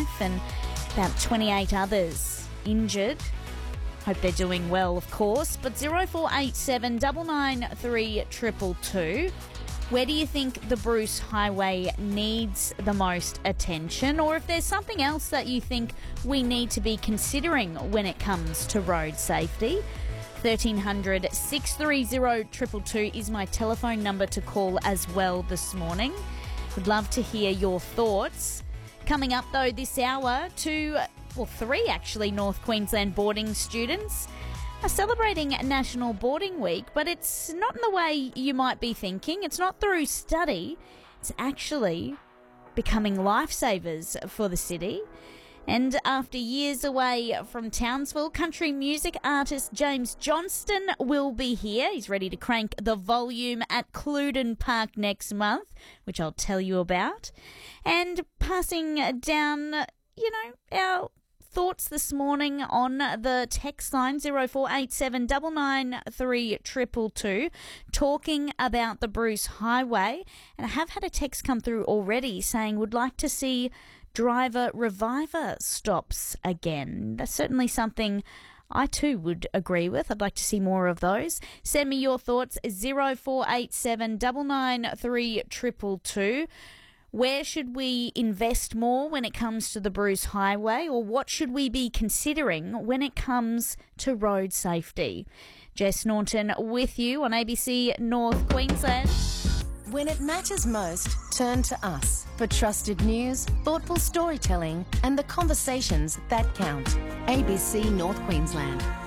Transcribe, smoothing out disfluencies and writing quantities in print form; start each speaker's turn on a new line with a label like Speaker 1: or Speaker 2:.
Speaker 1: life and about 28 others injured. Hope they're doing well, of course. But 0487 993 222. Where do you think the Bruce Highway needs the most attention? Or if there's something else that you think we need to be considering when it comes to road safety? 1300 630 222 is my telephone number to call as well this morning. Would love to hear your thoughts. Coming up, though, this hour, three actually, North Queensland boarding students are celebrating National Boarding Week, but it's not in the way you might be thinking. It's not through study. It's actually becoming lifesavers for the city. And after years away from Townsville, country music artist James Johnston will be here. He's ready to crank the volume at Cluden Park next month, which I'll tell you about. And passing down, our thoughts this morning on the text line 0487 993 222, talking about the Bruce Highway. And I have had a text come through already saying would like to see driver reviver stops again. That's certainly something I too would agree with. I'd like to see more of those. Send me your thoughts 0487 993 222. Where should we invest more when it comes to the Bruce Highway, or what should we be considering when it comes to road safety? Jess Norton with you on ABC North Queensland.
Speaker 2: When it matters most, turn to us for trusted news, thoughtful storytelling, and the conversations that count. ABC North Queensland.